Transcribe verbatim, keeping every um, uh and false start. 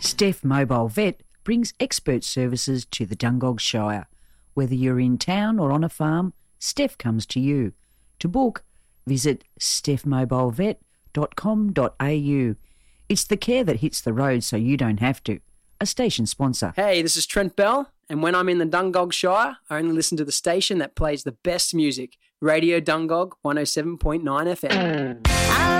Steph Mobile Vet brings expert services to the Dungog Shire. Whether you're in town or on a farm, Steph comes to you. To book, visit steph mobile vet dot com dot a u. It's the care that hits the road so you don't have to. A station sponsor. Hey, this is Trent Bell, and when I'm in the Dungog Shire, I only listen to the station that plays the best music, Radio Dungog one oh seven point nine F M.